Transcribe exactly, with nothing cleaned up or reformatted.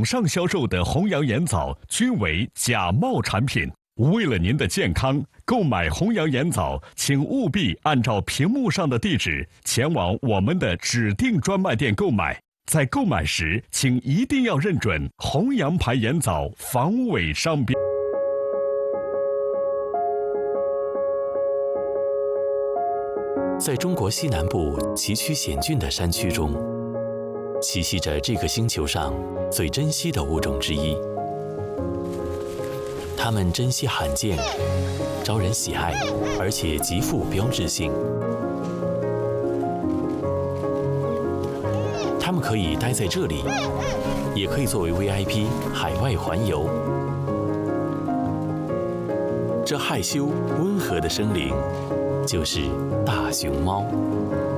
上销售的红洋盐枣均为假冒产品。为了您的健康，购买红洋盐枣，请务必按照屏幕上的地址前往我们的指定专卖店购买。在购买时，请一定要认准红洋牌盐枣防伪商标。 在中国西南部崎岖险峻的山区中，栖息着这个星球上最珍稀的物种之一。它们珍稀罕见，招人喜爱，而且极富标志性。它们可以待在这里，也可以作为 V I P 海外环游。这害羞温和的生灵，就是大熊猫。